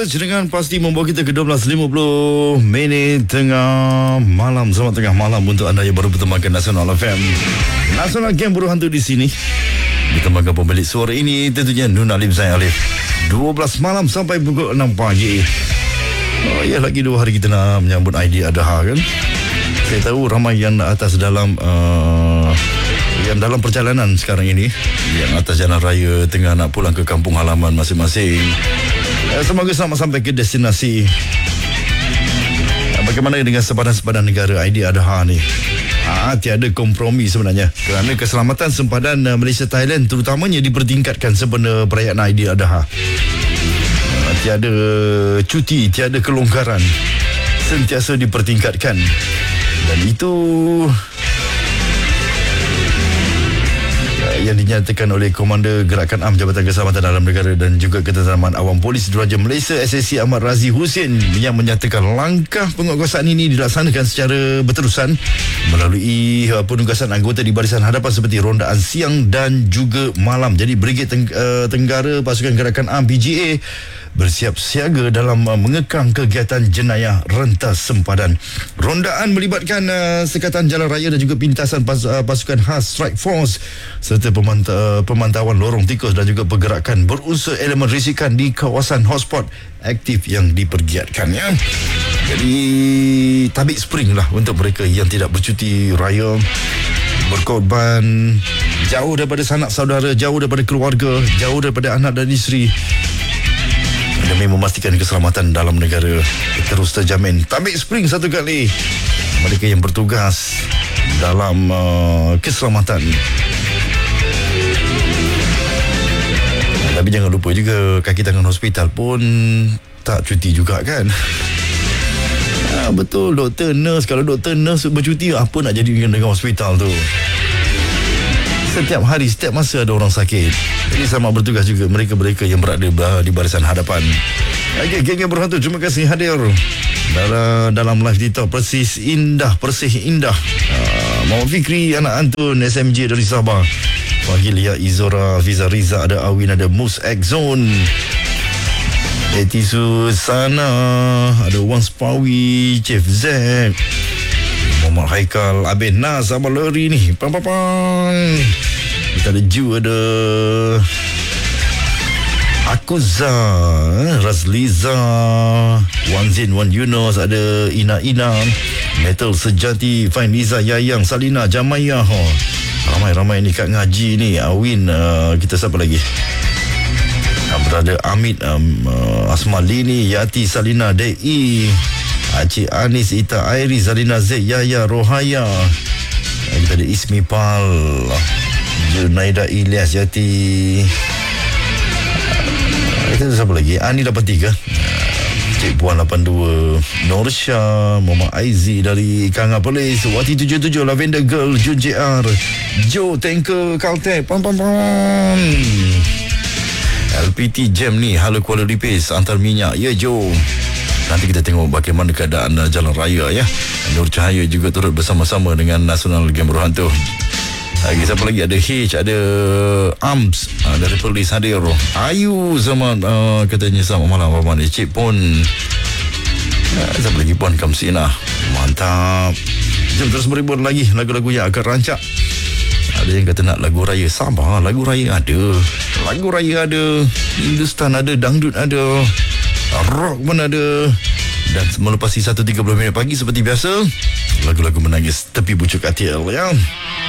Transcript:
Surge dengan pasti membawa kita ke 12.50 minit tengah malam. Selamat tengah malam untuk anda yang baru bertemankan Nasional FM. Nasional Game Buruh Hantu di sini. Ditambahkan pemilik suara ini tentunya Nun Alim Zain Alif. 12 malam sampai pukul 6 pagi. Oh ya, lagi 2 hari kita nak menyambut Aidiladha kan. Saya tahu ramai yang atas dalam yang dalam perjalanan sekarang ini, yang atas jalan raya tengah nak pulang ke kampung halaman masing-masing. Semoga selamat sampai ke destinasi. Bagaimana dengan sempadan-sempadan negara Aidiladha ni? Tiada kompromi sebenarnya, kerana keselamatan sempadan Malaysia Thailand terutamanya dipertingkatkan sempena perayaan Aidiladha. Tiada cuti, tiada kelonggaran, sentiasa dipertingkatkan. Dan itu yang dinyatakan oleh Komander Gerakan Am Jabatan Keselamatan Dalam Negara dan juga Ketenteraman Awam Polis Diraja Malaysia SSC Ahmad Razi Hussein, yang menyatakan langkah penguatkuasaan ini dilaksanakan secara berterusan melalui penugasan anggota di barisan hadapan seperti rondaan siang dan juga malam. Jadi Brigade Tenggara Pasukan Gerakan Am PGA bersiap siaga dalam mengekang kegiatan jenayah rentas sempadan. Rondaan melibatkan Sekatan Jalan Raya dan juga pintasan pasukan khas Strike Force serta pemantauan lorong tikus dan juga pergerakan berunsur elemen risikan di kawasan hotspot aktif yang dipergiatkan ya. Jadi tabik spring lah untuk mereka yang tidak bercuti raya, berkorban jauh daripada sanak saudara, jauh daripada keluarga, jauh daripada anak dan isteri, demi memastikan keselamatan dalam negara terus terjamin. Tabik spring satu kali mereka yang bertugas dalam keselamatan. Tapi jangan lupa juga kaki tangan hospital pun tak cuti juga kan. Betul, doktor, nurse. Kalau doktor, nurse bercuti, apa nak jadi dengan hospital tu? Setiap hari, setiap masa ada orang sakit. Jadi sama bertugas juga mereka-mereka yang berada di barisan hadapan. Okay, geng berhantu, terima kasih hadir dalam live TikTok Persih Indah. Muhammad Fikri, anak Antun, SMJ dari Sabah. Fahilia, Izora, Fiza Riza, ada Awin, ada Mus Exxon, Eti Susana, ada Wan Spawi, Chef Z, Muhammad Haikal, Abin Nas, Abang Lori ni, Kita ada Ju, ada Akuza, Razliza, Wan Zin, Wan Yunus, ada Ina, Metal Sejati, Fain Liza, Yayang, Salina, Jamaya. Ramai ni kat ngaji ni. Awin, kita siapa lagi? Berada Amit, Asmalini, Yati, Salina, Dei, Acik Anis, Ita Airi, Zalina Z, Yaya, Rohaya. Kita ada Ismi Pal, Junaida Ilyas, Yati. Kita siapa lagi? Ani 83, Cik Puan 82, Norsha, Muhammad Aizi dari Kanga Polis, Wati 77, Lavender Girl, Jun JR, Joe Tanker Caltech, LPT Jam ni, Halo Kuala Lipis, antar minyak. Ya Joe, nanti kita tengok bagaimana keadaan jalan raya ya. Nur Cahaya juga turut bersama-sama dengan Nasional Game Buruh Hantu. Siapa lagi? Ada H, ada Arms, dari polis hadir. Ayu Zaman, katanya selamat malam Abang Cik pun. Siapa lagi? Puan Kamsina, mantap. Jom terus beribur lagi lagu-lagu yang agak rancak. Ada yang kata nak lagu raya. Sabar, lagu raya ada, Hindustan ada, dangdut ada, rock pun ada. Dan melepasi 1.30 minit pagi seperti biasa, lagu-lagu menangis tepi bucuk ATL ya.